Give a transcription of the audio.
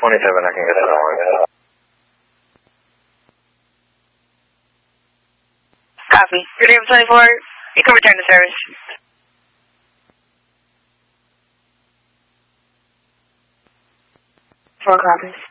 27, I can get that on. Copy. Your name 24, you can return to service. 4 copies.